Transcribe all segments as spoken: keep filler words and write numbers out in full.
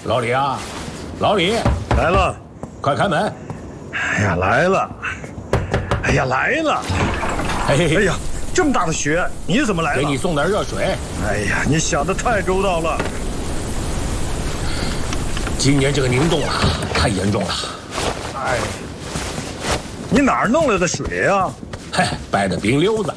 老李啊，老李， 来了， 快开门！ 哎呀，来了！哎呀，来了！ 哎哎呀，这么大的雪，你怎么来了？ 给你送点热水。 哎呀，你想的太周到了。 今年这个凝冻啊，太严重了。 哎，你哪儿弄来的水呀？ 嘿，掰的冰溜子。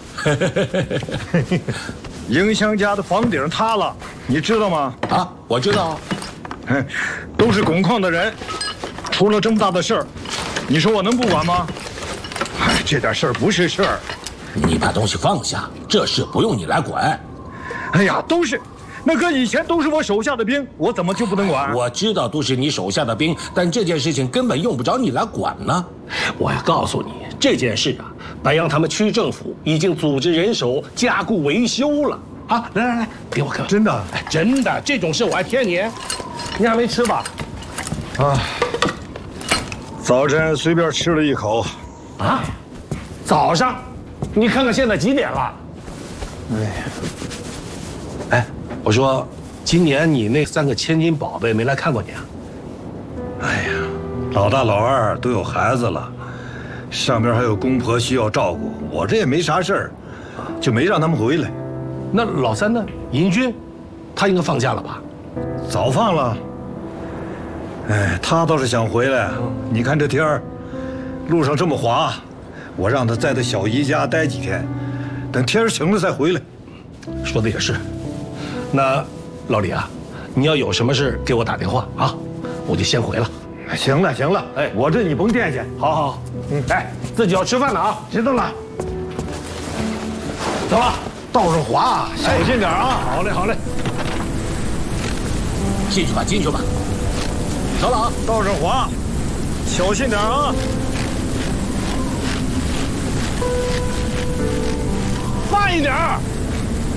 迎香家的房顶塌了，你知道吗？ 啊，我知道。 哼，都是拱矿的人，出了这么大的事儿，你说我能不管吗？哎，这点事儿不是事儿。 你把东西放下，这事不用你来管。 哎呀，都是，那搁以前都是我手下的兵，我怎么就不能管？ 我知道都是你手下的兵，但这件事情根本用不着你来管呢。 我要告诉你，这件事啊，白杨他们区政府已经组织人手加固维修了啊！来来来，给我看。 真的？ 哎，真的，这种事我还骗你？你还没吃吧？ 啊，早晨随便吃了一口。 啊，早上，你看看现在几点了？哎呀，哎，我说，今年你那三个千金宝贝没来看过你啊？ 哎呀，老大老二都有孩子了，上边还有公婆需要照顾，我这也没啥事儿，就没让他们回来。 那老三呢？银军，他应该放假了吧？ 早放了。哎，他倒是想回来，你看这天儿，路上这么滑，我让他在他小姨家待几天，等天儿晴了再回来。 说的也是。那老李啊，你要有什么事给我打电话啊，我就先回了。 行了行了，哎，我这你甭惦记。 好好好，嗯，哎，自己要吃饭了啊， 知道了。 走了， 道上滑，小心点啊！ 好嘞好嘞， 进去吧，进去吧。走了啊， 道上滑，小心点啊！ 慢一点。